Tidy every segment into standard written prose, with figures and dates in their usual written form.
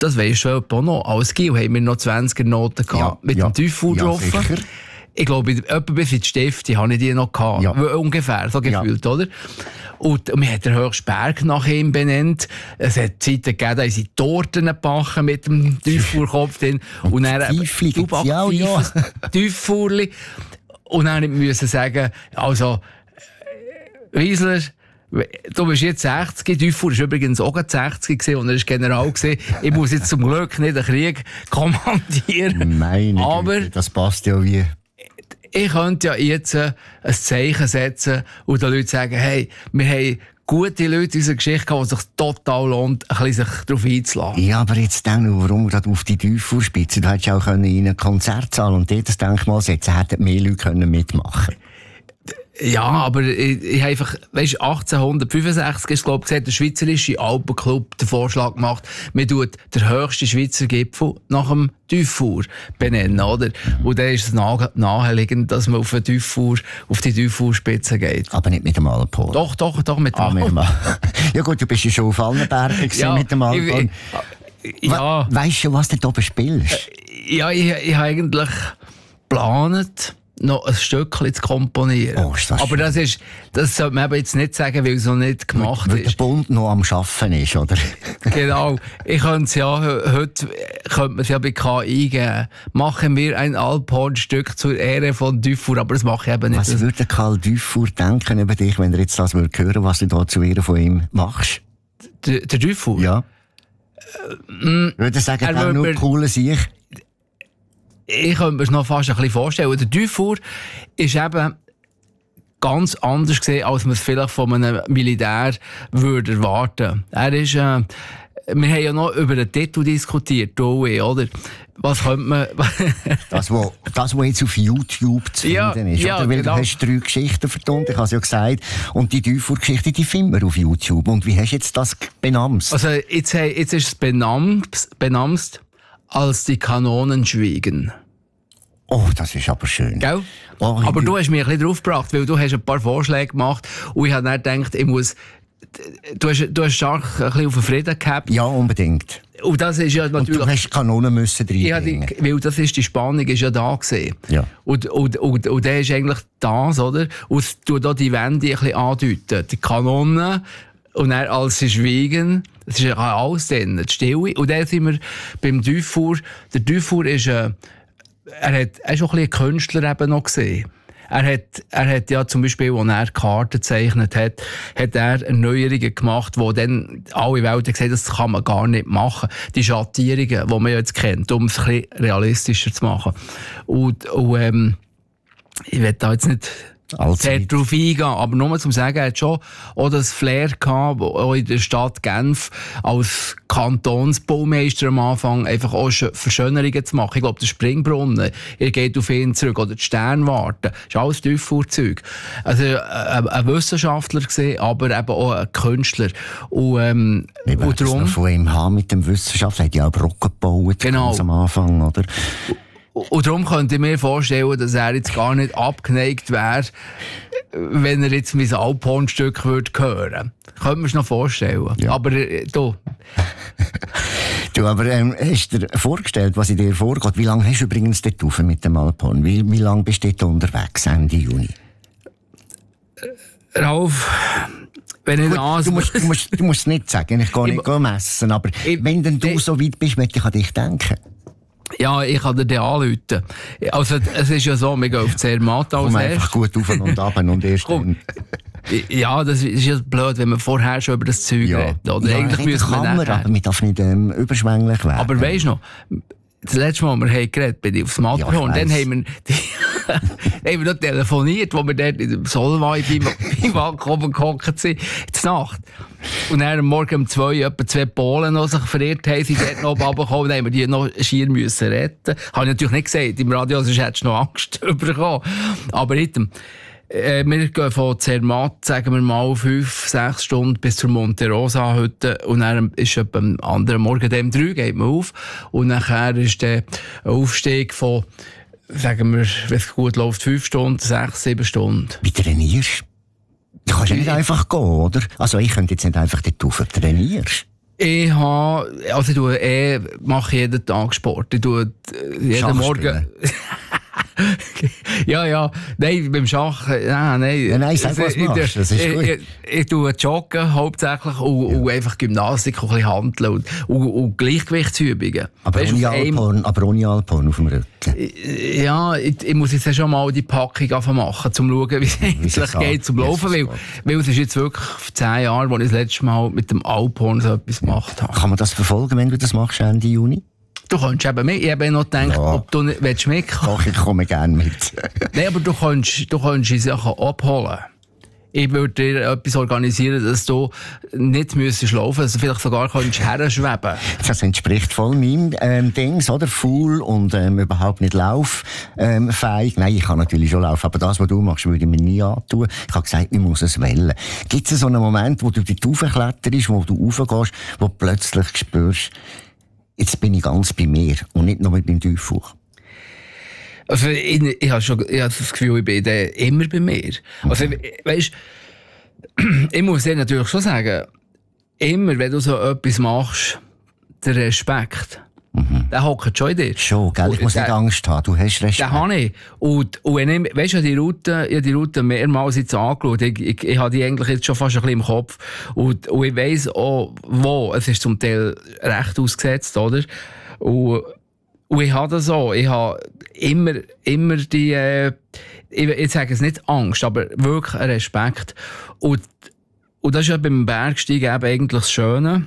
das weisst du auch noch, als Gil haben wir noch 20er Noten gehabt, mit dem Teufel drauf. Sicher. Ich glaube, etwa bis in die Stifte habe ich die noch gehabt. Ja. Ungefähr, so gefühlt, oder? Und man hat den höchsten Berg nach ihm benannt. Es hat Zeiten gegeben, da haben sie Torten gebacken mit dem Teufelkopf drin. Und dann Tiefli gibt's ja auch, ja. Teufelli. Und dann müssen sagen, also, Wiesler, du bist jetzt 60, Teufel war übrigens auch 60 gewesen, und er war General gewesen. Ich muss jetzt zum Glück nicht den Krieg kommandieren. Meine aber Güte, das passt ja wie... Ich könnte ja jetzt ein Zeichen setzen und den Leuten sagen, hey, wir haben gute Leute in unserer Geschichte gehabt, die sich total lohnt, ein bisschen sich darauf einzulassen. Ja, aber jetzt denk nur, warum gerade auf die Teufelspitze? Du hättest auch in ein Konzert zahlen und dort das Denkmal setzen, hätten mehr Leute mitmachen können. Ja, aber ich habe einfach, weisst, 1865 ist, glaube ich, der Schweizerische Alpenclub den Vorschlag gemacht, man tut den höchsten Schweizer Gipfel nach dem Teufel benennen, oder? Und dann ist es naheliegend, dass man auf die Teufelspitze geht. Aber nicht mit dem Alphorn. Doch, mit dem Alphorn. Ja gut, du bist ja schon auf allen Bergen mit dem Alphorn. Ja. Weißt du, was du da oben spielst? Ja, ich habe eigentlich geplant, noch ein Stückchen zu komponieren. Oh, ist das aber schön. das sollte man eben jetzt nicht sagen, weil es noch nicht gemacht weil ist. der Bund noch am Arbeiten ist, oder? Genau. Ich könnte es ja, heute könnte man es ja bei KI eingeben. Machen wir ein Alphorn-Stück zur Ehre von Dufour, aber das mache ich eben nicht. Was würde Karl Dufour denken über dich, wenn er jetzt das hören würde, was du da zu Ehre von ihm machst? Der Dufour? Ja. Würde er sagen, er nur coole Sieg? Ich könnte mir es noch fast ein bisschen vorstellen. Der Dufour ist eben ganz anders gesehen, als man es vielleicht von einem Militär würde erwarten. Er ist, wir haben ja noch über den Titel diskutiert, oder? Was könnte man... das, was jetzt auf YouTube zu finden ist. Ja, oder? Weil genau. Du hast 3 Geschichten vertont, ich habe es ja gesagt. Und die Dufour-Geschichte, die finden wir auf YouTube. Und wie hast du jetzt das benamst? Also, jetzt ist es benamst als die Kanonen schwiegen. Oh, das ist aber schön. Gell? Oh, aber du hast mich ein bisschen drauf gebracht, weil du hast ein paar Vorschläge gemacht und ich habe dann gedacht, ich muss... Du hast stark ein bisschen auf den Frieden gehabt. Ja, unbedingt. Und das ist ja natürlich... Und du hast Kanonen müssen reinbringen. Weil das ist, die Spannung ist ja da gewesen. Ja. Und der ist eigentlich das, oder? Und es tut da die Wende ein bisschen andeuten. Die Kanonen und dann als sie schweigen, das ist ja alles drin, die Stille. Und dann sind wir beim Dufour. Der Dufour ist er ist auch ein bisschen ein Künstler eben noch gesehen. Er hat ja zum Beispiel, als er Karten gezeichnet hat er Erneuerungen gemacht, wo dann alle Welt gesagt haben, das kann man gar nicht machen. Die Schattierungen, die man jetzt kennt, um es ein bisschen realistischer zu machen. Und ich will da jetzt nicht sehr darauf eingehen, aber nur zum sagen, er hat schon auch das Flair gehabt, auch in der Stadt Genf als Kantonsbaumeister am Anfang einfach auch Verschönerungen zu machen. Ich glaube, der Springbrunnen, er geht auf ihn zurück, oder die Sternwarte, das ist alles Teufelzeug. Also ein Wissenschaftler gesehen, aber eben auch ein Künstler. Und darum von ihm haben mit dem Wissenschaftler, hat ja auch Brocken gebaut, genau. Ganz am Anfang, oder? Und darum könnte ich mir vorstellen, dass er jetzt gar nicht abgeneigt wäre, wenn er jetzt mein Alphorn-Stück hören würde. Könnte man es noch vorstellen. Ja. Aber du... Du, aber hast du dir vorgestellt, was in dir vorgeht? Wie lange hast du übrigens dort rauf mit dem Alphorn? Wie lange bist du dort unterwegs, Ende Juni? Ralf... Wenn ich Gut, du musst es nicht sagen, ich gehe nicht messen, aber wenn denn du so weit bist, möchte ich an dich denken. Ja, ich kann dir anrufen. Also, es ist ja so, wir gehen auf Zermatt als erstes. Einfach gut auf und ab und erst dann. Ja, das ist ja blöd, wenn man vorher schon über das Zeug redet. Oder? Ja, eigentlich müssen wir kann man, aber man darf nicht überschwänglich werden. Aber weisst du noch, das letzte Mal, wir haben geredet, bin ich aufs Matterhorn, dann haben wir noch telefoniert, wo wir dort in dem Solvay beim Balkon gehockt sind, zur Nacht. Und dann am Morgen um 2 etwa 2 Polen noch sich verirrt haben, sind dort noch runtergekommen, dann haben wir die noch schier müssen retten. Habe ich natürlich nicht gesagt, im Radio, sonst hättest du noch Angst bekommen. Aber item. Wir gehen von Zermatt, sagen wir mal, 5-6 Stunden bis zur Monte Rosa heute. Und dann ist etwa am anderen Morgen, dem 3 geht man auf. Und nachher ist der Aufstieg von, sagen wir, wenn es gut läuft, 5 Stunden, 6-7 Stunden. Wie trainierst du? Du kannst ja nicht einfach gehen, oder? Also ich könnte jetzt nicht einfach dort rauf. Trainierst? Ich mache jeden Tag Sport. Ich tue jeden Morgen... ja. Nein, beim Schach... Nein. Nein, sag, was du machst. Das ist gut. Ich tue joggen hauptsächlich und einfach Gymnastik, und ein bisschen Handeln und Gleichgewichtsübungen. Aber ohne Alphorn auf dem Rücken. Ja, ich muss jetzt schon mal die Packung machen, um zu schauen, wie es eigentlich geht zum Laufen. Weil es ist jetzt wirklich 10 Jahre, als ich das letzte Mal mit dem Alphorn so etwas gemacht habe. Kann man das verfolgen, wenn du das machst Ende Juni? Du kannst eben mit. Ich habe noch gedacht, ob du nicht mitkommen willst. Ach, ich komme gerne mit. Nein, aber du kannst die Sachen abholen. Ich würde dir etwas organisieren, dass du nicht müsstest laufen, dass du vielleicht sogar herschweben. Das entspricht voll meinem Dings, oder? Faul und überhaupt nicht lauffähig. Nein, ich kann natürlich schon laufen, aber das, was du machst, würde ich mir nie antun. Ich habe gesagt, ich muss es wählen. Gibt es so einen Moment, wo du dort raufkletterst, wo du raufgehst, wo du plötzlich spürst, jetzt bin ich ganz bei mir und nicht nur beim Tiefbauch? Also, ich habe das Gefühl, ich bin immer bei mir. Also, weisst, ich muss dir natürlich schon sagen, immer, wenn du so etwas machst, der Respekt, der hockt schon in dir. Schon, gell? Ich muss nicht Angst haben, du hast Respekt. Den habe ich. Und wenn ich, weisst du, ich habe die Route mehrmals jetzt angeschaut. Ich habe die eigentlich jetzt schon fast ein bisschen im Kopf. Und ich weiss auch, wo. Es ist zum Teil recht ausgesetzt, oder? Und ich habe das auch. Ich habe immer die, ich sage es nicht Angst, aber wirklich einen Respekt. Und das ist ja beim Bergsteigen eben eigentlich das Schöne.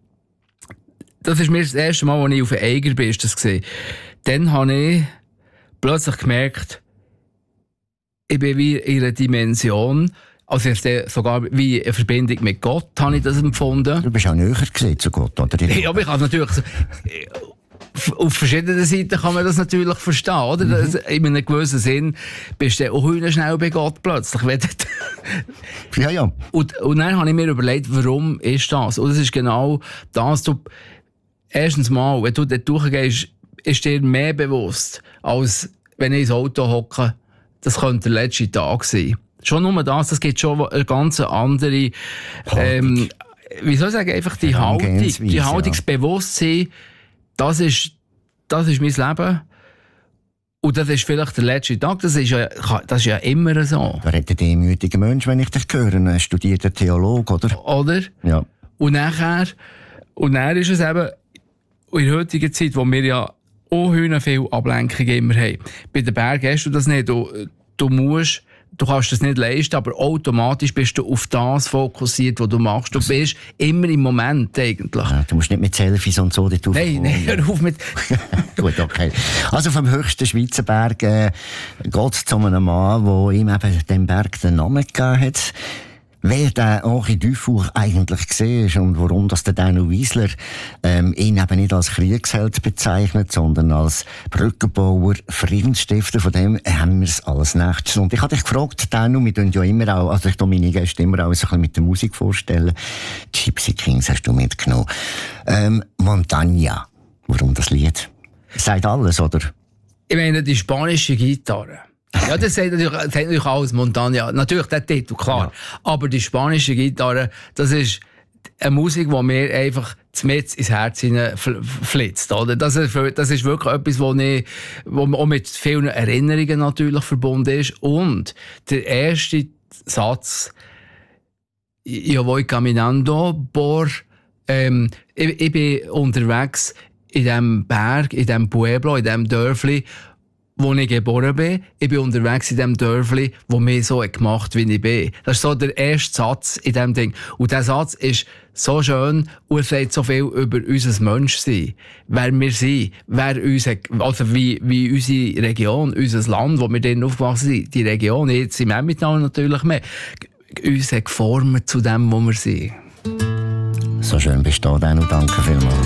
Das ist mir das erste Mal, als ich auf den Eiger bin, ist das gesehen. Dann habe ich plötzlich gemerkt, ich bin wie in einer Dimension, also sogar wie eine Verbindung mit Gott, habe ich das empfunden. Du bist auch näher gesehen zu Gott, oder? Ja, aber ich habe natürlich... Auf verschiedenen Seiten kann man das natürlich verstehen, oder? In einem gewissen Sinn bist du auch schnell bei Gott plötzlich. Ja. Und dann habe ich mir überlegt, warum ist das? Und das ist genau das, erstens mal, wenn du dort durchgehst, ist dir mehr bewusst, als wenn ich ins Auto hocke, das könnte der letzte Tag sein. Schon nur das gibt schon eine ganz andere, wie soll ich sagen, einfach die Haltung, das Bewusstsein, das ist mein Leben. Und das ist vielleicht der letzte Tag. Das ist ja immer so. Wer hat ein demütiger Mensch, wenn ich dich höre? Ein studierter Theologe, oder? Oder? Ja. Und dann ist es eben in der heutigen Zeit, wo wir ja auch viel Ablenkung immer haben. Bei den Bergen hast du das nicht. Du kannst das nicht leisten, aber automatisch bist du auf das fokussiert, was du machst. Du bist immer im Moment eigentlich. Ja, du musst nicht mit Selfies und so dort Nein, hör auf mit... Gut, okay. Also vom höchsten Schweizer Berg geht es zu einem Mann, der ihm eben dem Berg den Namen gegeben hat. Wer den Henri Dufour eigentlich gesehen ist und warum das der Daniel Wiesler ihn eben nicht als Kriegsheld bezeichnet, sondern als Brückenbauer, Friedensstifter, von dem haben wir es alles nächstes. Und ich habe dich gefragt, Daniel, wir tun ja immer auch, also ich tue meine Gäste immer auch so ein bisschen mit der Musik vorstellen. Gypsy Kings hast du mitgenommen. Montaña, warum das Lied? Sagt alles, oder? Ich meine, die spanische Gitarre. Ja, das sagt natürlich alles Montaña. Natürlich der Titel, klar. Ja. Aber die spanische Gitarre, das ist eine Musik, die mir einfach mit ins Herz flitzt, oder? Das ist wirklich etwas, wo auch mit vielen Erinnerungen natürlich verbunden ist. Und der erste Satz, «Yo voy caminando por...» ich bin unterwegs in diesem Berg, in diesem Pueblo, in diesem Dörfli, wo ich geboren bin. Ich bin unterwegs in diesem Dörfli, wo mich so gemacht hat, wie ich bin. Das ist so der erste Satz in diesem Ding. Und dieser Satz ist so schön und sagt so viel über unser Menschsein. Wer wir sind, also wie unsere Region, unser Land, wo wir drin aufgewachsen sind, die Region, jetzt im Emmental natürlich mehr, uns hat geformt zu dem, wo wir sind. So schön bist du da, Daniel. Danke vielmals.